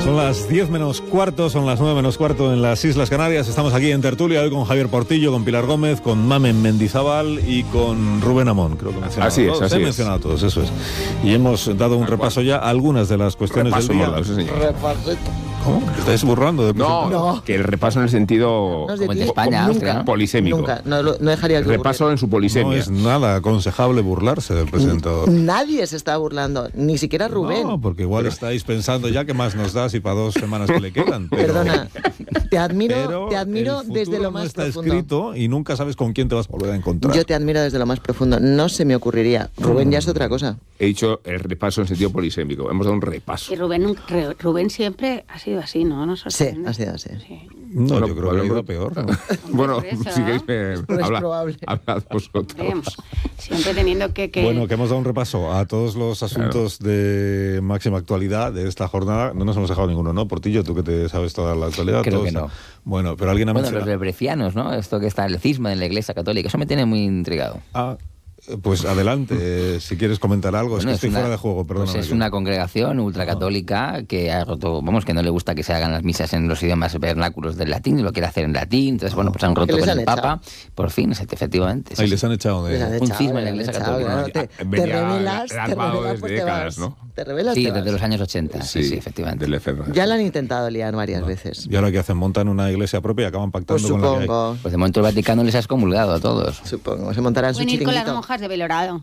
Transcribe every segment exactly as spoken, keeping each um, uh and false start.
Son las diez menos cuarto, son las nueve menos cuarto en las Islas Canarias. Estamos aquí en tertulia hoy con Javier Portillo, con Pilar Gómez, con Mamen Mendizábal y con Rubén Amón. Creo que mencionado así a todos. es, así He es. mencionado a todos, eso es. Y hemos dado un repaso ya a algunas de las cuestiones Repaso del día. mola, sí, señor. ¿Cómo? ¿Te estáis burlando de No, No. que el repaso en el sentido No es de Como en ti. España, Nunca. Austria, ¿no? polisémico. Nunca, no, lo- no dejaría que Repaso ocurriera. en su No polisemia. es nada aconsejable burlarse del presentador. Nadie se está burlando, ni siquiera Rubén. No, porque igual estáis pensando ya que más nos da si para dos semanas que le quedan. Pero, Perdona, te admiro, pero te admiro el futuro desde lo más no está profundo. escrito y nunca sabes con quién te vas a volver a encontrar. Yo te admiro desde lo más profundo. No se me ocurriría. Rubén ya es otra cosa. He dicho el repaso en sentido polisémico. Hemos dado un repaso. Y Rubén, nunca- Re- Rubén siempre ha sido así, ¿no? Nos Sí, sorprende. ha sido así. Sí. No, Bueno, yo creo que ha ido peor. Bueno, Por eso, si ¿no? queréis, eh, Es habla- probable. hablad vosotros. Vemos, siempre teniendo que... que... Bueno, que hemos dado un repaso a todos los asuntos de máxima actualidad de esta jornada. No nos hemos dejado ninguno, ¿no? Portillo, tú que te sabes toda la actualidad. Creo todos- que no. Bueno, pero alguien ha Bueno, los mencionado... lebrefianos, ¿no? Esto que está en el cisma en la Iglesia Católica, eso me tiene muy intrigado. Ah, pues adelante, eh, si quieres comentar algo. Bueno, es que estoy una- fuera de juego, perdóname. Pues es que- una congregación ultracatólica que ha roto, vamos, que no le gusta que se hagan las misas en los idiomas vernáculos del latín, y lo quiere hacer en latín, entonces, bueno, pues han roto les con han el echado? Papa, por fin, efectivamente. sí, Ahí sí. les han echado de... Les han Un echado, cisma en la les han Iglesia echado, Católica. claro, te, te Venía revelas, te larvado revelas, desde pues te décadas, vas. ¿no? Te revelas, Sí, te desde vas. los años ochenta, sí, sí, efectivamente. Del F R. Ya la han intentado liar varias veces. ¿Y ahora qué hacen? ¿Montan una iglesia propia y acaban pactando Pues con la que hay? supongo, Pues de momento el Vaticano les ha excomulgado a todos. supongo. Se montarán su Pueden ir con las chiringuito. monjas de Belorado.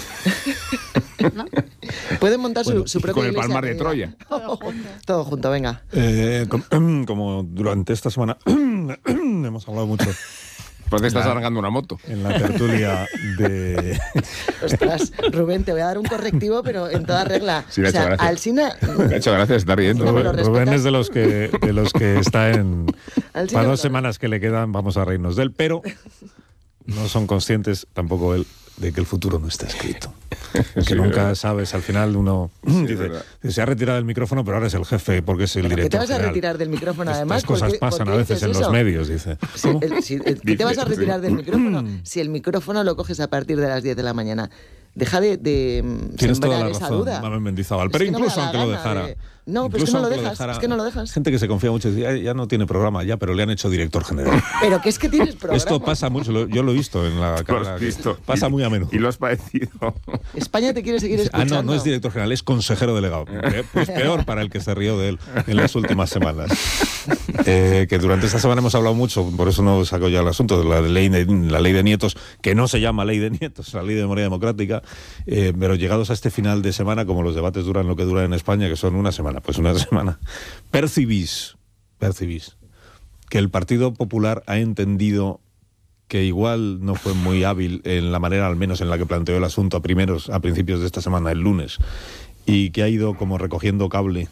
¿No? Pueden montar su- Bueno, su, Y propia con el iglesia palmar de amiga. Troya. Todo junto. Todo junto, venga. Eh, com- como durante esta semana hemos hablado mucho Pues te estás Claro. arrancando una moto. en la tertulia de... Ostras, Rubén, te voy a dar un correctivo, pero en toda regla. Sí, le ha o sea, hecho gracia. Alsina... Me ha hecho gracia estar riendo. No me lo Rubén, respetas. Rubén es de los que de los que está en Al sí para no dos lo- semanas que le quedan vamos a reírnos de él, pero no son conscientes tampoco él de que el futuro no está escrito. Que Sí, nunca verdad. sabes, al final uno dice, verdad. se ha retirado del micrófono, pero ahora es el jefe porque es el ¿Pero qué director te vas a general. retirar del micrófono, además? Estas cosas ¿Por qué- por pasan qué a veces dices en los eso? medios, dice. Si el- si- el- ¿Qué te vas a Dice, retirar sí. del micrófono si el micrófono lo coges a partir de las diez de la mañana? Deja de, de mm, Tienes toda sembrar la esa razón, duda. Mamen Mendizábal. Es Pero que no me incluso da aunque la lo gana dejara... de- No, pero es que incluso no lo aunque dejas, es que no lo dejas. Gente que se confía mucho, dice, "Ay, ya no tiene programa, ya, pero le han hecho director general. Pero que es que tienes programa. Esto pasa mucho, lo- yo lo he visto en la Lo carrera. has visto. Pasa Y- muy a menudo. Y lo has padecido. España te quiere seguir Ah, escuchando. no, no es director general, es consejero delegado. Eh, Pues peor para el que se rió de él en las últimas semanas. Eh, que durante esta semana hemos hablado mucho, por eso no saco ya el asunto, de la ley de, la ley de nietos, que no se llama ley de nietos, la ley de memoria democrática, eh, pero llegados a este final de semana, como los debates duran lo que duran en España, que son una semana, pues una semana, percibís, percibís que el Partido Popular ha entendido que igual no fue muy hábil en la manera, al menos en la que planteó el asunto a primeros, a principios de esta semana, el lunes, y que ha ido como recogiendo cable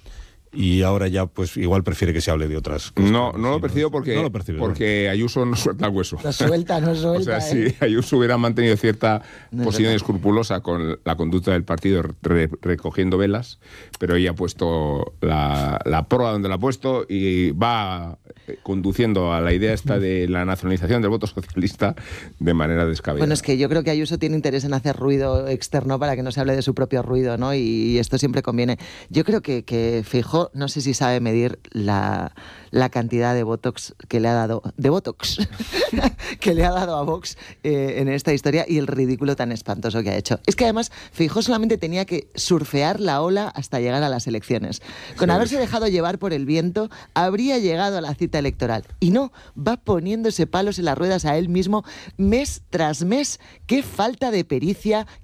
y ahora ya pues igual prefiere que se hable de otras cosas. No, no lo percibo porque, no lo percibes, porque Ayuso no suelta el hueso. No suelta, no suelta. O sea, ¿eh? si Ayuso hubiera mantenido cierta No es posición verdad. escrupulosa con la conducta del partido re- recogiendo velas, pero ella ha puesto la, la proa donde la ha puesto y va eh, conduciendo a la idea esta de la nacionalización del voto socialista de manera descabellada. Bueno, es que yo creo que Ayuso tiene interés en hacer ruido externo para que no se hable de su propio ruido, ¿no? Y, y esto siempre conviene. Yo creo que, que Feijóo, no sé si sabe medir la, la cantidad de Botox que le ha dado, de Botox, que le ha dado a Vox eh, en esta historia y el ridículo tan espantoso que ha hecho. Es que además Feijóo solamente tenía que surfear la ola hasta llegar a las elecciones. Con Sí. haberse dejado llevar por el viento, habría llegado a la cita electoral. Y no, va poniéndose palos en las ruedas a él mismo mes tras mes. Qué falta de pericia,